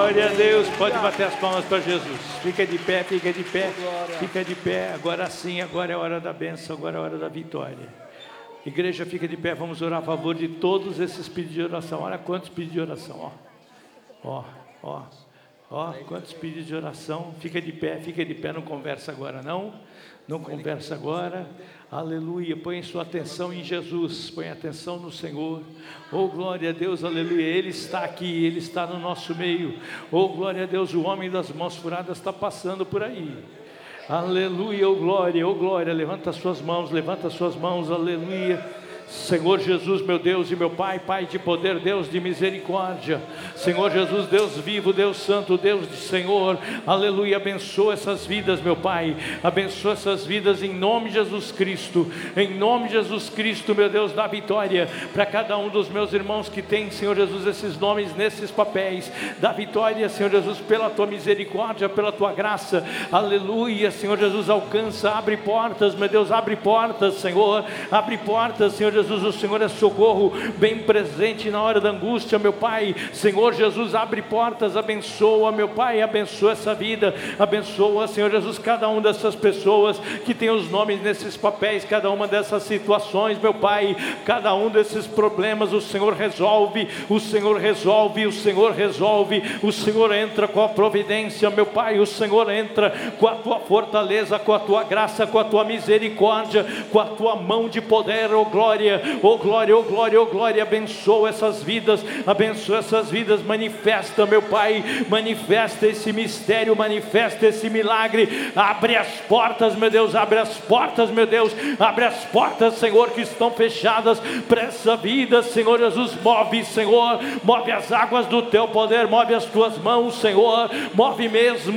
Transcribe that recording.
Glória a Deus. Pode bater as palmas para Jesus. Fica de pé, fica de pé, fica de pé. Agora sim, agora é a hora da bênção, agora é a hora da vitória. Igreja, fica de pé, vamos orar a favor de todos esses pedidos de oração. Olha quantos pedidos de oração, ó, quantos pedidos de oração. Fica de pé, não conversa agora não conversa agora. Aleluia, põe sua atenção em Jesus, põe atenção no Senhor. Oh, glória a Deus, aleluia, Ele está aqui, Ele está no nosso meio. Oh, glória a Deus, o homem das mãos furadas está passando por aí. Aleluia, oh glória, levanta as suas mãos, aleluia. Senhor Jesus, meu Deus e meu Pai, Pai de poder, Deus de misericórdia, Senhor Jesus, Deus vivo, Deus santo, Deus de Senhor, aleluia, abençoa essas vidas, meu Pai, abençoa essas vidas em nome de Jesus Cristo, meu Deus, dá vitória para cada um dos meus irmãos que tem, Senhor Jesus, esses nomes nesses papéis, dá vitória, Senhor Jesus, pela Tua misericórdia, pela Tua graça, aleluia, Senhor Jesus, alcança, abre portas, meu Deus, abre portas, Senhor Jesus, o Senhor é socorro bem presente na hora da angústia, meu Pai. Senhor Jesus, abre portas, abençoa, meu Pai, abençoa essa vida, abençoa, Senhor Jesus, cada uma dessas pessoas que tem os nomes nesses papéis, cada uma dessas situações, meu Pai, cada um desses problemas, o Senhor resolve, o Senhor entra com a providência, meu Pai, o Senhor entra com a Tua fortaleza, com a Tua graça, com a Tua misericórdia, com a Tua mão de poder, oh glória, abençoa essas vidas, manifesta, meu Pai, manifesta esse mistério, manifesta esse milagre, abre as portas, meu Deus, abre as portas, Senhor, que estão fechadas para essa vida, Senhor Jesus, Senhor, move as águas do Teu poder, move as Tuas mãos, Senhor, move mesmo,